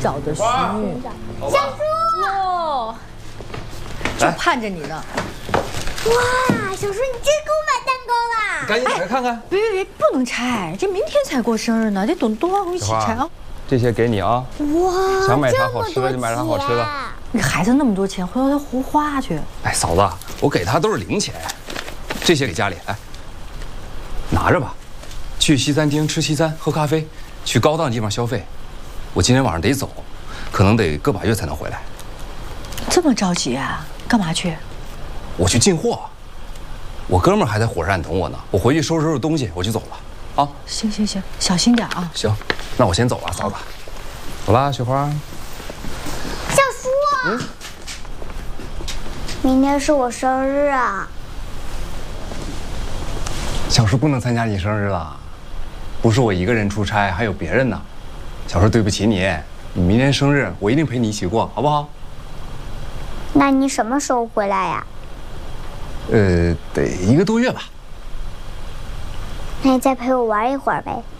找的寻女。 小叔哟，就盼着你呢。 哇，小叔你真给我买蛋糕啦！ 赶紧拆开看看。 别，不能拆，这明天才过生日呢，得等冬瓜一起拆啊。 这些给你啊。 哇， 想买啥好吃的就买啥好吃的。 你孩子那么多钱，回头他胡花去。 哎，嫂子，我给他都是零钱，这些给家里，哎，拿着吧。去西餐厅吃西餐，喝咖啡，去高档地方消费。我今天晚上得走，可能得个把月才能回来。 这么着急啊？干嘛去？ 我去进货，我哥们儿还在火车站等我呢。我回去收拾收拾东西，我就走了。啊， 行，小心点啊。 行，那我先走了，嫂子。走啦，雪花。 小叔，明天是我生日啊。 小叔不能参加你生日了，不是我一个人出差，还有别人呢。小叔对不起你，你明天生日我一定陪你一起过，好不好？ 那你什么时候回来呀？ 得1个多月吧。 那你再陪我玩一会儿呗。